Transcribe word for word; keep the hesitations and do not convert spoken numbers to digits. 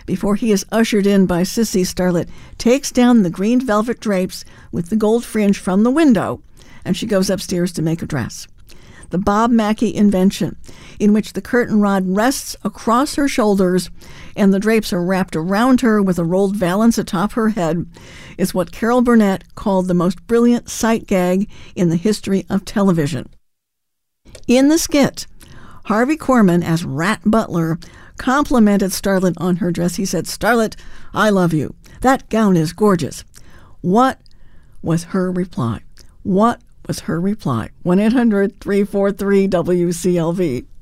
before he is ushered in by Sissy, Starlet takes down the green velvet drapes with the gold fringe from the window, and she goes upstairs to make a dress. The Bob Mackie invention, in which the curtain rod rests across her shoulders and the drapes are wrapped around her with a rolled valance atop her head, is what Carol Burnett called the most brilliant sight gag in the history of television. In the skit, Harvey Korman, as Rat Butler, complimented Starlet on her dress. He said, "Starlet, I love you. That gown is gorgeous." What was her reply? What was her reply? one eight hundred three four three W C L V.